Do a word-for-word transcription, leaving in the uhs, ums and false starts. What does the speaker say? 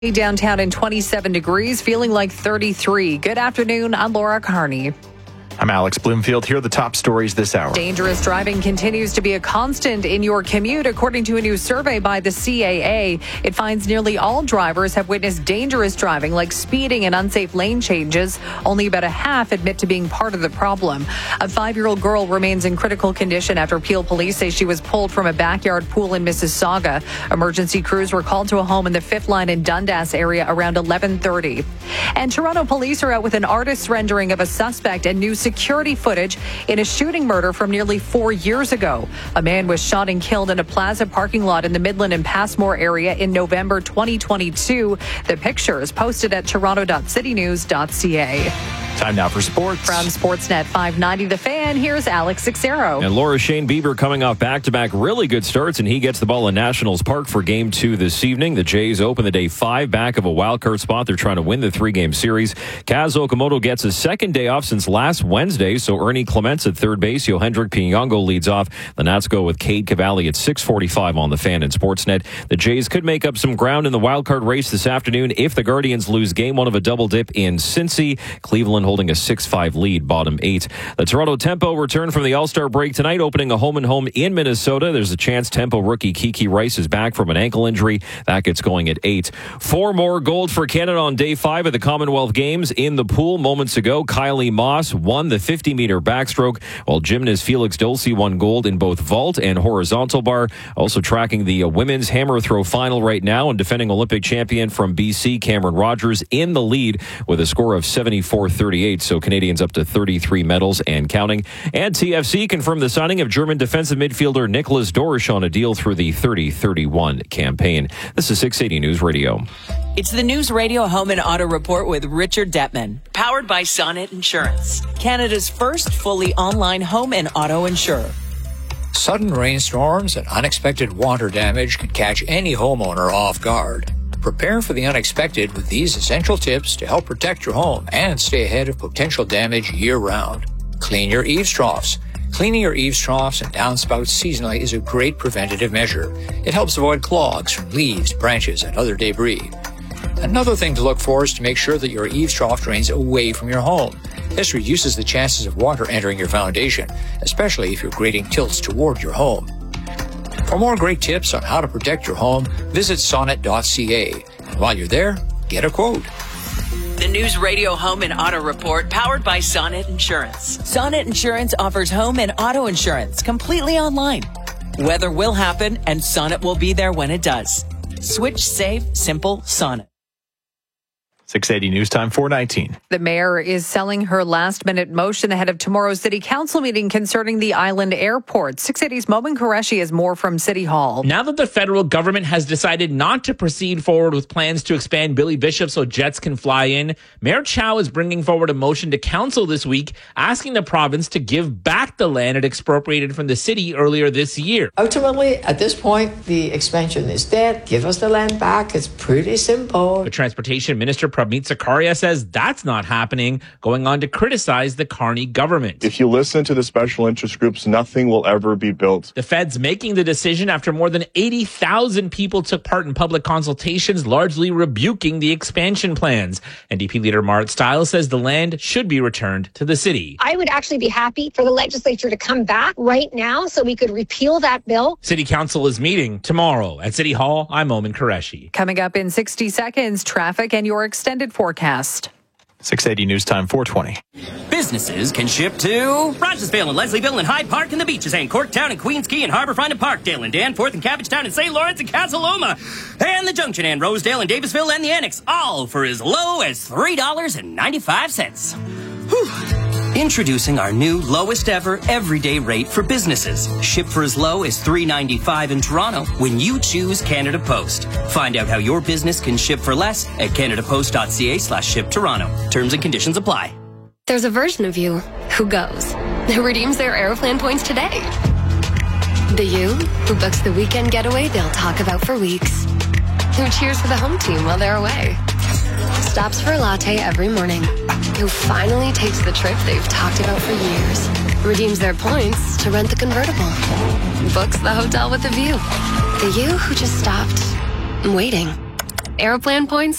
Downtown in twenty-seven degrees, feeling like thirty-three. Good afternoon, I'm Laura Carney. I'm Alex Bloomfield. Here are the top stories this hour. Dangerous driving continues to be a constant in your commute, according to a new survey by the C A A. It finds nearly all drivers have witnessed dangerous driving, like speeding and unsafe lane changes. Only about a half admit to being part of the problem. A five-year-old girl remains in critical condition after Peel police say she was pulled from a backyard pool in Mississauga. Emergency crews were called to a home in the Fifth Line in Dundas area around eleven thirty. And Toronto police are out with an artist's rendering of a suspect and new security footage in a shooting murder from nearly four years ago. A man was shot and killed in a plaza parking lot in the Midland and Passmore area in November twenty twenty-two. The picture is posted at toronto dot city news dot c a. Time now for sports. From Sportsnet five ninety The Fan, here's Alex Sixero. And Laura, Shane Bieber coming off back-to-back really good starts, and he gets the ball in Nationals Park for Game two this evening. The Jays open the day five back of a wild-card spot. They're trying to win the three-game series. Kaz Okamoto gets a second day off since last Wednesday, so Ernie Clements at third base. Yohendrick Piñongo leads off. The Nats go with Cade Cavalli at six forty-five on The Fan and Sportsnet. The Jays could make up some ground in the wild-card race this afternoon if the Guardians lose Game one of a double dip in Cincy. Cleveland holding a six five lead, bottom eight. The Toronto Tempo return from the All-Star break tonight, opening a home-and-home in Minnesota. There's a chance Tempo rookie Kiki Rice is back from an ankle injury. That gets going at eight. Four more gold for Canada on day five of the Commonwealth Games. In the pool moments ago, Kylie Moss won the fifty-meter backstroke, while gymnast Felix Dulce won gold in both vault and horizontal bar. Also tracking the uh, women's hammer throw final right now, and defending Olympic champion from B C, Cameron Rogers, in the lead with a score of seventy-four thirty-eight. So Canadians up to thirty-three medals and counting. And T F C confirmed the signing of German defensive midfielder Nicholas Dorsch on a deal through the thirty thirty-one campaign. This is six eighty News Radio. It's the News Radio Home and Auto Report with Richard Detman, powered by Sonnet Insurance, Canada's first fully online home and auto insurer. Sudden rainstorms and unexpected water damage can catch any homeowner off guard. Prepare for the unexpected with these essential tips to help protect your home and stay ahead of potential damage year-round. Clean your eaves troughs. Cleaning your eaves troughs and downspouts seasonally is a great preventative measure. It helps avoid clogs from leaves, branches, and other debris. Another thing to look for is to make sure that your eaves trough drains away from your home. This reduces the chances of water entering your foundation, especially if your grading tilts toward your home. For more great tips on how to protect your home, visit sonnet dot c a. And while you're there, get a quote. The News Radio Home and Auto Report, powered by Sonnet Insurance. Sonnet Insurance offers home and auto insurance completely online. Weather will happen, and Sonnet will be there when it does. Switch, save, simple, Sonnet. six eighty News Time, four nineteen. The mayor is selling her last-minute motion ahead of tomorrow's city council meeting concerning the island airport. six eighty's Momin Qureshi has more from City Hall. Now that the federal government has decided not to proceed forward with plans to expand Billy Bishop so jets can fly in, Mayor Chow is bringing forward a motion to council this week asking the province to give back the land it expropriated from the city earlier this year. Ultimately, at this point, the expansion is dead. Give us the land back. It's pretty simple. The Transportation Minister Pravmeet Sarkaria says that's not happening, going on to criticize the Carney government. If you listen to the special interest groups, nothing will ever be built. The feds making the decision after more than eighty thousand people took part in public consultations, largely rebuking the expansion plans. N D P leader Marit Stiles says the land should be returned to the city. I would actually be happy for the legislature to come back right now so we could repeal that bill. City Council is meeting tomorrow at City Hall. I'm Momin Qureshi. Coming up in sixty seconds, traffic and your extended forecast. six eighty News Time, four twenty. Businesses can ship to Rogersville and Leslieville and Hyde Park and the beaches, and Corktown and Queens Quay and Harbourfront and Parkdale and Danforth and Cabbagetown and Saint Lawrence and Casaloma and the Junction and Rosedale and Davisville and the Annex, all for as low as three dollars and ninety-five cents. Whew. Introducing our new lowest ever everyday rate for businesses. Ship for as low as three dollars and ninety-five cents in Toronto when you choose Canada Post. Find out how your business can ship for less at canadapost.ca slash ship Toronto. Terms and conditions apply. There's a version of you who goes, who redeems their Aeroplan points today. The you who books the weekend getaway they'll talk about for weeks. Who cheers for the home team while they're away. Stops for a latte every morning. Who finally takes the trip they've talked about for years. Redeems their points to rent the convertible. Books the hotel with a view. The you who just stopped waiting. Aeroplan points